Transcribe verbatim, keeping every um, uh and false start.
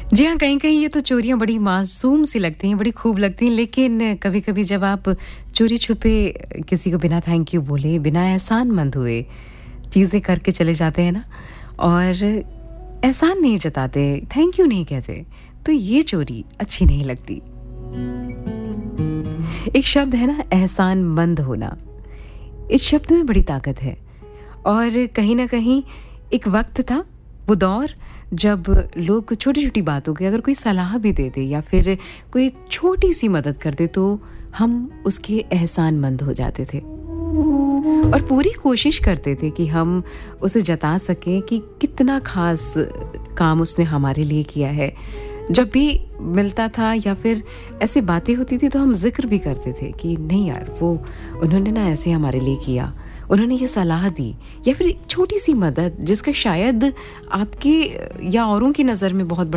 जी हाँ, कहीं-कहीं ये तो चोरियाँ बड़ी मासूम सी लगती हैं, बड़ी खूब लगती हैं, लेकिन कभी-कभी जब आप चोरी-छुपे किसी को बिना थैंक यू बोले, बिना एहसानमंद हुए चीज़ें करके चले जाते हैं ना और एहसान नहीं जताते, थैंक यू नहीं कहते, तो ये चोरी अच्छी नहीं लगती। एक शब्द है ना एहसानमंद होना, इस शब्द में बड़ी ताकत है और कहीं न कहीं एक वक़्त था, वो दौर जब लोग छोटी-छोटी बातों की अगर कोई सलाह भी दे दे या फिर कोई छोटी-सी मदद कर दे तो हम उसके एहसानमंद हो जाते थे। और पूरी कोशिश करते थे कि हम उसे जता सकें कि कितना ख़ास काम उसने हमारे लिए किया है। जब भी मिलता था या फिर ऐसी बातें होती थी तो हम ज़िक्र भी करते थे कि नहीं यार वो उन्होंने ना ऐसे हमारे लिए किया, उन्होंने ये सलाह दी या फिर छोटी-सी मदद जिसका शायद आपके या औरों की नज़र में बहुत बड़ा